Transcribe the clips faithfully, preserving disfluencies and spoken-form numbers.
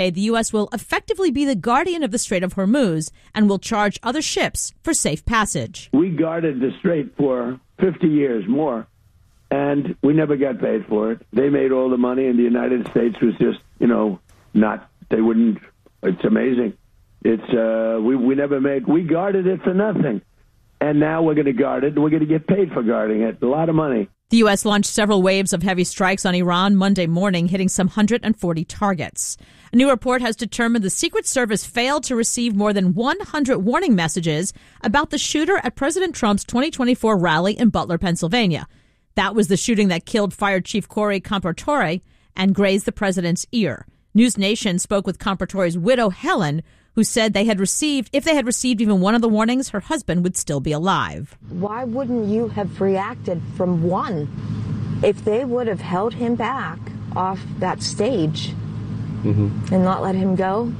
The U S will effectively be the guardian of the Strait of Hormuz and will charge other ships for safe passage. We guarded the strait for fifty years more, and we never got paid for it. They made all the money, and the United States was just, you know, not, they wouldn't, it's amazing. It's, uh, we, we never made, we guarded it for nothing. And now we're going to guard it. We're going to get paid for guarding it. A lot of money. The U S launched several waves of heavy strikes on Iran Monday morning, hitting some one hundred forty targets. A new report has determined the Secret Service failed to receive more than one hundred warning messages about the shooter at President Trump's twenty twenty-four rally in Butler, Pennsylvania. That was the shooting that killed Fire Chief Corey Comportore and grazed the president's ear. News Nation spoke with Comportore's widow, Helen, who said they had received, if they had received even one of the warnings, her husband would still be alive. Why wouldn't you have reacted from one? If they would have held him back off that stage mm-hmm. and not let him go,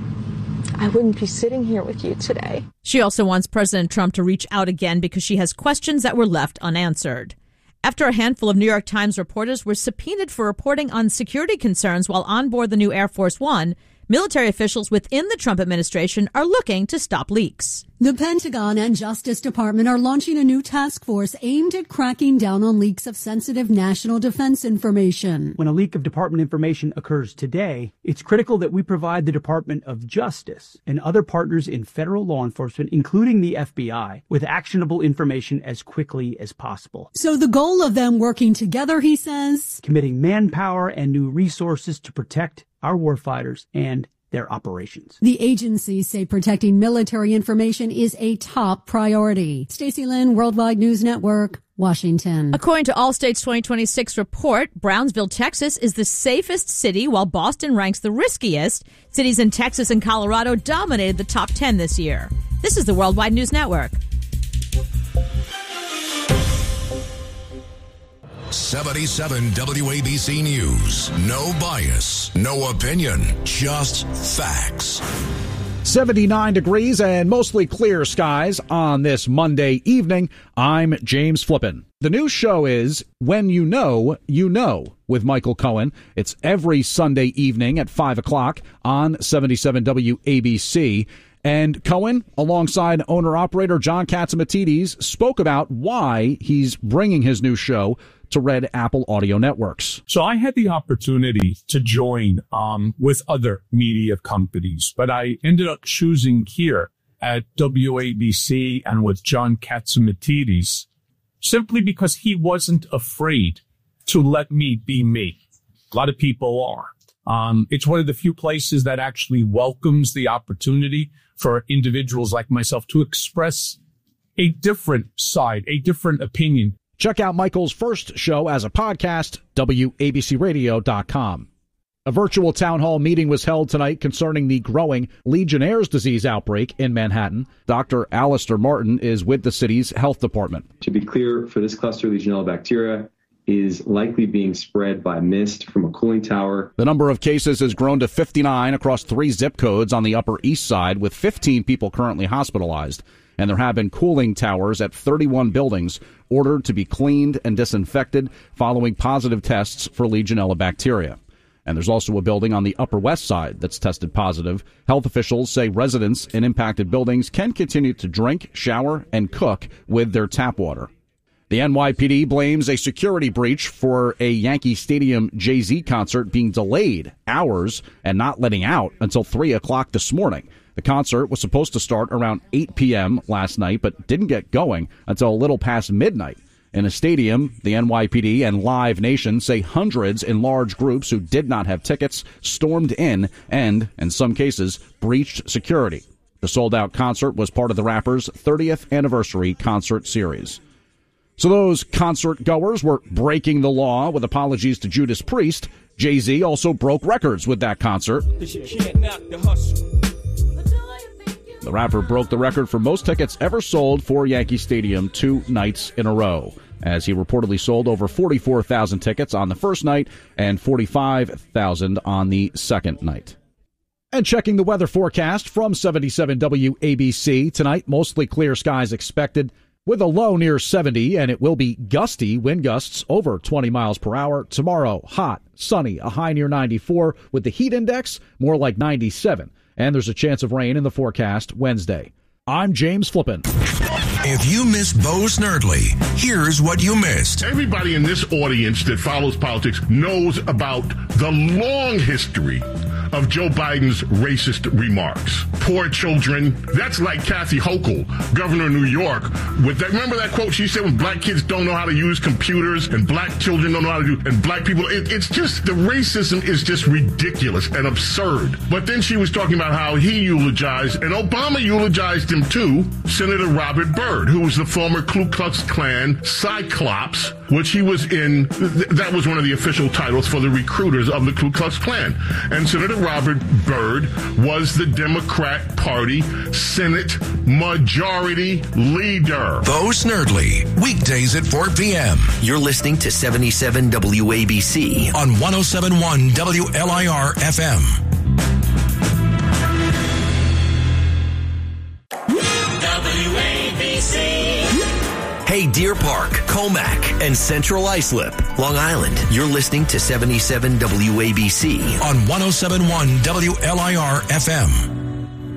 I wouldn't be sitting here with you today. She also wants President Trump to reach out again because she has questions that were left unanswered. After a handful of New York Times reporters were subpoenaed for reporting on security concerns while on board the new Air Force One, military officials within the Trump administration are looking to stop leaks. The Pentagon and Justice Department are launching a new task force aimed at cracking down on leaks of sensitive national defense information. When a leak of department information occurs today, it's critical that we provide the Department of Justice and other partners in federal law enforcement, including the F B I, with actionable information as quickly as possible. So the goal of them working together, he says, committing manpower and new resources to protect our warfighters and their operations. The agencies say protecting military information is a top priority. Stacey Lynn, Worldwide News Network, Washington. According to Allstate's twenty twenty-six report, Brownsville, Texas is the safest city, while Boston ranks the riskiest. Cities in Texas and Colorado dominated the top ten this year. This is the Worldwide News Network. seventy-seven W A B C News. No bias, no opinion, just facts. seventy-nine degrees and mostly clear skies on this Monday evening. I'm James Flippin. The new show is When You Know, You Know with Michael Cohen. It's every Sunday evening at five o'clock on seventy-seven W A B C. And Cohen, alongside owner-operator John Catsimatidis, spoke about why he's bringing his new show to Red Apple Audio Networks. So I had the opportunity to join um, with other media companies, but I ended up choosing here at W A B C and with John Catsimatidis simply because he wasn't afraid to let me be me. A lot of people are. Um, it's one of the few places that actually welcomes the opportunity for individuals like myself to express a different side, a different opinion. Check out Michael's first show as a podcast, W A B C radio dot com. A virtual town hall meeting was held tonight concerning the growing Legionnaire's disease outbreak in Manhattan. Doctor Alistair Martin is with the city's health department. To be clear, for this cluster, Legionella bacteria is likely being spread by mist from a cooling tower. The number of cases has grown to fifty-nine across three zip codes on the Upper East Side, with fifteen people currently hospitalized. And there have been cooling towers at thirty-one buildings ordered to be cleaned and disinfected following positive tests for Legionella bacteria. And there's also a building on the Upper West Side that's tested positive. Health officials say residents in impacted buildings can continue to drink, shower, and cook with their tap water. The N Y P D blames a security breach for a Yankee Stadium Jay-Z concert being delayed hours and not letting out until three o'clock this morning. The concert was supposed to start around eight p.m. last night, but didn't get going until a little past midnight. In a stadium, the N Y P D and Live Nation say hundreds in large groups who did not have tickets stormed in and, in some cases, breached security. The sold-out concert was part of the rapper's thirtieth anniversary concert series. So those concert goers were breaking the law with apologies to Judas Priest. Jay-Z also broke records with that concert. The rapper broke the record for most tickets ever sold for Yankee Stadium two nights in a row, as he reportedly sold over forty-four thousand tickets on the first night and forty-five thousand on the second night. And checking the weather forecast from seventy-seven W A B C, tonight mostly clear skies expected. with a low near seventy, and it will be gusty, wind gusts over twenty miles per hour. Tomorrow, hot, sunny, a high near ninety-four, with the heat index more like ninety-seven. And there's a chance of rain in the forecast Wednesday. I'm James Flippin. If you missed Bo Snerdley, here's what you missed. Everybody in this audience that follows politics knows about the long history of Joe Biden's racist remarks. Poor children. That's like Kathy Hochul, governor of New York. With that, remember that quote she said, when black kids don't know how to use computers and black children don't know how to do, and black people, it, it's just, the racism is just ridiculous and absurd. But then she was talking about how he eulogized, and Obama eulogized him too, Senator Robert Byrd, who was the former Ku Klux Klan Cyclops, which he was in, th- that was one of the official titles for the recruiters of the Ku Klux Klan. And Senator Robert Byrd was the Democrat Party Senate Majority Leader. Bo Snerdley, weekdays at four p.m. You're listening to seventy-seven W A B C on one oh seven point one W L I R F M. W A B C. Hey, Deer Park, Comac, and Central Islip, Long Island. You're listening to seventy-seven W A B C on one oh seven point one W L I R F M.